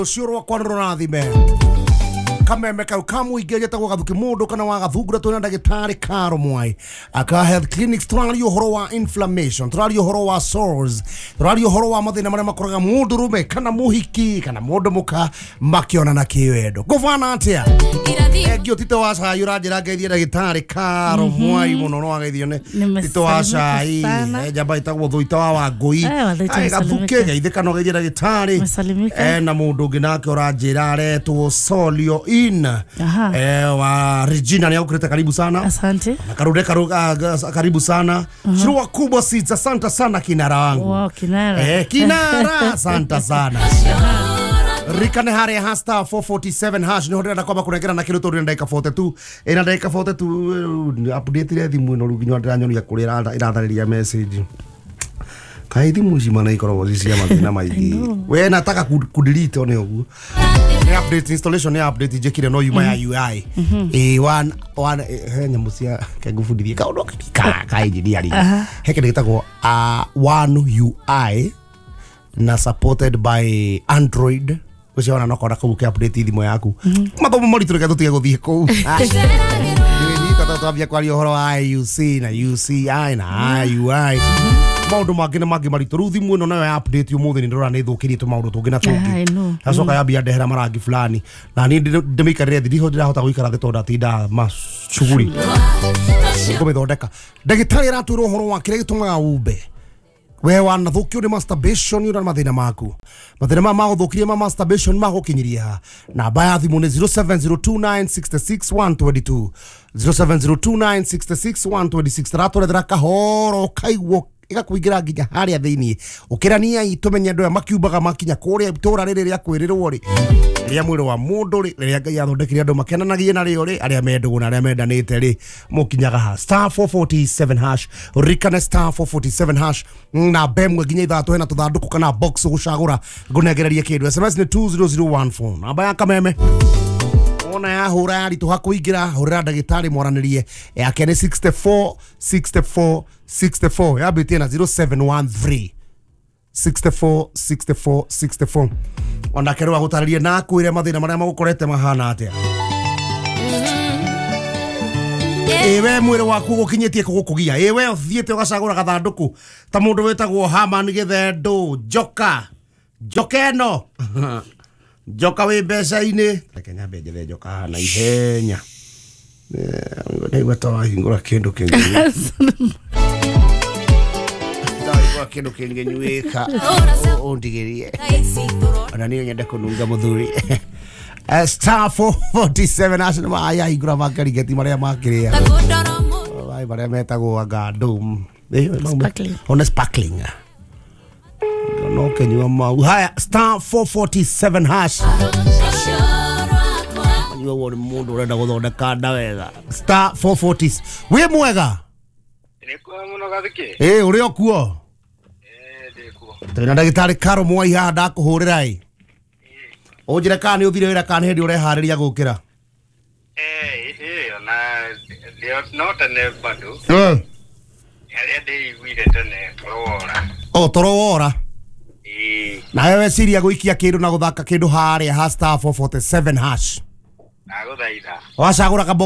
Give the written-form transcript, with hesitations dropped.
Ucioro kwa Ronathime kameme kau kamuinge getagwo gathuki mundu kana wa gathungura twina ndagitari Karo Mwai aka health clinics turario horo wa inflammation turario horo wa sores turario horo wa mathina maria makoraga mundu rume kana muhiki kana mundu muka makiona na kiwendo govana atia egio tito wa cai uranjira ngeithie ndagitari Karo Mwai muno no ageithio ne tito wa cai jamba itagwo thuita wa Wangui gathuki geithika no geithie ndagitari na mundu ngi nake uranjira aretwo Solio wa Regina ni ukurete karibu sana. Asante. Karude karibu sana. Shirua kubwa seeds asante sana kinara wangu. Wow, kinara. Kinara asante sana. Rikane hare hasta 447 hash ni hodera kwamba kunegera na kiruto ri ndeka 42 ina ndeka 42 update ile thimu no ruginyo ndanyonia kurira irathariria message. Kaidi mujima na ikoro wazisia mathina maingi. We nataka kudelete one ogu. Ni update installation ni update jekire no yuma ya UI. One nyamusia kagufundithia kaundu ka engineering. Heke nditagwo one UI na supported by Android. Ucio wana nokora kubuke update thimo yaku. Mathomo moritu reke tutige guthie ku. Ni tatavia kwa horo wa IUC na UCI na IUI. Maundu mangine mangi maritu ru thimu ino nayo update umuthi ni ndora ni thukirie tu maundu tungi na tungi asoka yambia ndehera marangi fulani na ni ndimikarire thiho ndirahota guikara thitonda tinda mashughuli ngomithondeka ndagitari aratwirwo horo wa kire gitumaga umbe we wana thukio ni masturbation yura mathina maku mathina ma maguthukirie ma masturbation magukinyiria na baya thimu ni 0702966122 0702966126 ratwethera kahoro kaigwo igakuingira nginya haria thiini ukirania itumenya ndoya makiumbaga makinya kuria tora riri ria kwirirwo ri ria mwiro wa mundu ri ria ngai athondekire andu makenanagie na rio ri aria mendugu na aria mendanite ri mukinyaga ha star 447 hash rikane star 447 hash na bemwe nginya ithatu hena tuthanduku kana box gucagura ngunegereria kindu SMS ni 20014 namba ya kameme ona ya hura ya ritu hakuingira hura ndagitari moranirie yake ni 64 ya biti na 0713 64 ona kerwa gutaririe na kwire mathina maria magukorete mahana atia ewe mwire waku gukinyetie kugukugia ewe othiete ugacagura gathanduku ta mundu wetagwo Haman Githendu jokeno joka we mbeca-ini Kenya benjere joka na ihenya nĩgua tawa hingũra kĩndũ kĩngĩnyuĩka ũndigĩrie ona niĩ nyende kũnunga mũthuri star 447 acio nĩmaya hingũra makarigeti marĩa makĩrĩa marĩa metagwo angandum ona sparkling no kenyua mau haya star 447 hash manyo wori mundu urenda guthondeka ndawega star 440 we mwega ni kwa muno gathiki uri okuo ndikuo tena ndagitari Karo Mwai haha ndakuhurira unjire kana ni uthire wira kana hindi urehariria gukira na not ne bado yale iguire tene torowora na wewe siria guikia kindu na guthaka kindu haria #447 hash na guthaitha wacagura